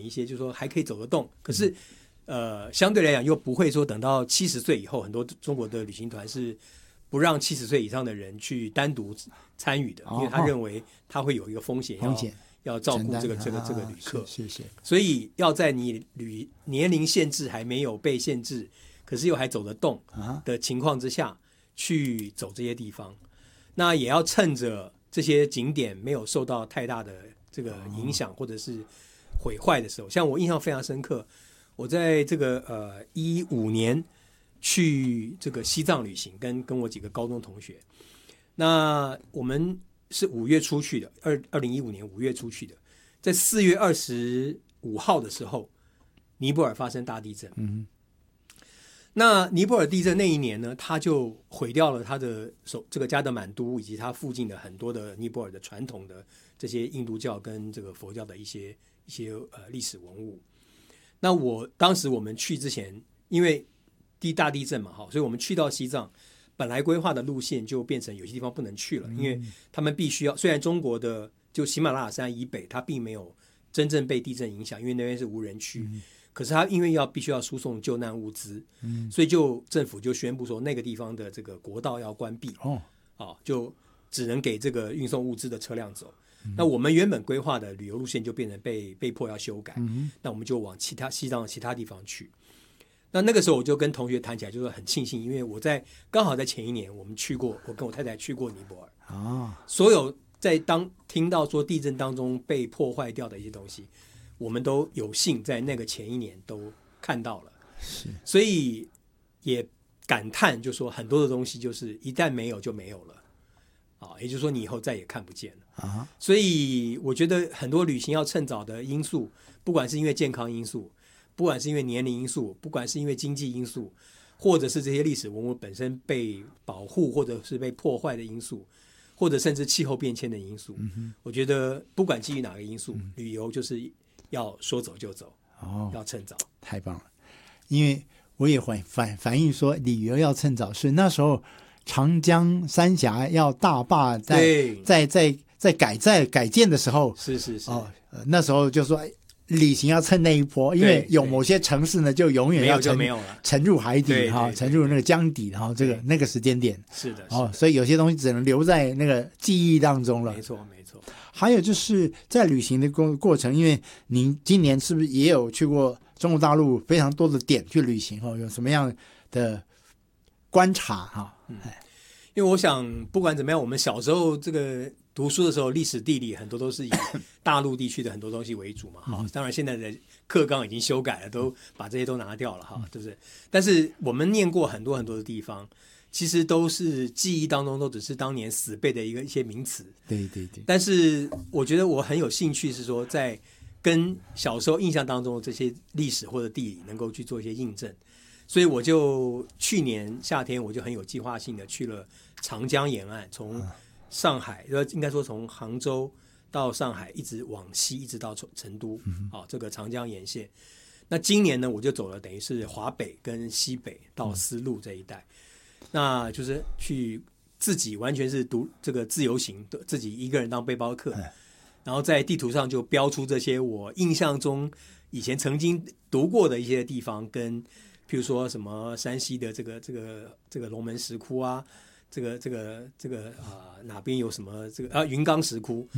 一些，就是说还可以走得动，可是相对来讲又不会说等到70岁以后，很多中国的旅行团是不让70岁以上的人去单独参与的，因为他认为他会有一个风险要照顾这个旅客， 是， 所以要在你年龄限制还没有被限制，可是又还走得动的情况之下去走这些地方，那也要趁着这些景点没有受到太大的这个影响或者是毁坏的时候，像我印象非常深刻，我在这个15年去这个西藏旅行，跟我几个高中同学，那我们是5月出去的，2015年5月出去的，在4月25号的时候，尼泊尔发生大地震。那尼泊尔地震那一年呢，它就毁掉了它的这个加德满都以及它附近的很多的尼泊尔的传统的这些印度教跟这个佛教的一些历史文物。那当时我们去之前，因为大地震嘛，所以我们去到西藏，本来规划的路线就变成有些地方不能去了，因为他们必须要，虽然中国的就喜马拉雅山以北，它并没有真正被地震影响，因为那边是无人区，可是它因为必须要输送救难物资，所以政府就宣布说那个地方的这个国道要关闭，就只能给这个运送物资的车辆走。那我们原本规划的旅游路线就变成被迫要修改，那我们就往西藏的其他地方去。那个时候我就跟同学谈起来，就是很庆幸，因为刚好在前一年我跟我太太去过尼泊尔，所有听到说地震当中被破坏掉的一些东西，我们都有幸在那个前一年都看到了，所以也感叹，就说很多的东西就是一旦没有就没有了，也就是说你以后再也看不见了，所以我觉得很多旅行要趁早的因素，不管是因为健康因素，不管是因为年龄因素，不管是因为经济因素，或者是这些历史文物本身被保护或者是被破坏的因素，或者甚至气候变迁的因素，我觉得不管基于哪个因素，旅游就是要说走就走，要趁早。 太棒了，因为我也反映说旅游要趁早，是那时候长江三峡要大坝在改建的时候， 是那时候就说旅行要趁那一波，因为有某些城市呢就永远要沉入海底，沉入那个江底，然后那个时间点是的， 所以有些东西只能留在那个记忆当中了。 没错。 还有就是在旅行的过程，因为您今年是不是也有去过中国大陆非常多的点去旅行，有什么样的观察？ 因为我想不管怎么样，我们小时候这个读书的时候，历史地理很多都是以大陆地区的很多东西为主嘛，当然现在的课纲已经修改了，都把这些都拿掉了，对不对？但是我们念过很多很多的地方，其实都是记忆当中都只是当年死背的一些名词。 对。 但是我觉得我很有兴趣是说，在跟小时候印象当中的这些历史或者地理能够去做一些印证，所以我就去年夏天我就很有计划性的去了长江沿岸，从上海，应该说从杭州到上海，一直往西，一直到成都，这个长江沿线。那今年呢，我就走了等于是华北跟西北到丝路这一带，那就是去自己完全是这个自由行，自己一个人当背包客，然后在地图上就标出这些我印象中以前曾经读过的一些地方，跟譬如说什么山西的这个龙门石窟啊，这个哪边有什么这个云冈石窟，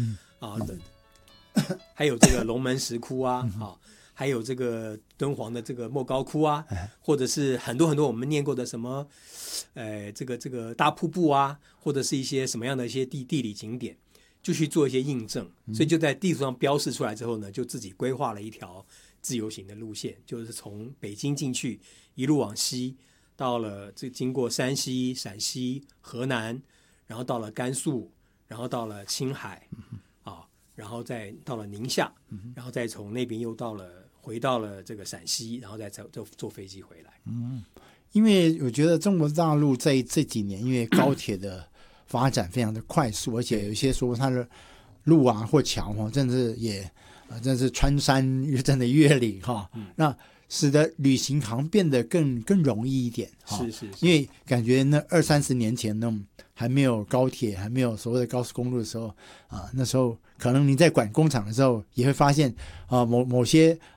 还有这个龙门石窟啊，还有这个敦煌的这个莫高窟啊，或者是很多很多我们念过的什么这个大瀑布啊，或者是一些什么样的一些地理景点，就去做一些印证，所以就在地图上标示出来之后呢，就自己规划了一条自由行的路线，就是从北京进去，一路往西，到了经过山西、陕西、河南，然后到了甘肃，然后到了青海，然后再到了宁夏，然后再从那边又回到了这个陕西，然后再坐飞机回来。 因为我觉得中国大陆在这几年，因为高铁的发展非常的快速，而且有一些说它的路啊或桥真是穿山真的越岭那使得旅行好像变得更容易一点。 是， 因为感觉那20-30年前呢，还没有高铁，还没有所谓的高速公路的时候那时候可能你在管工厂的时候，也会发现某些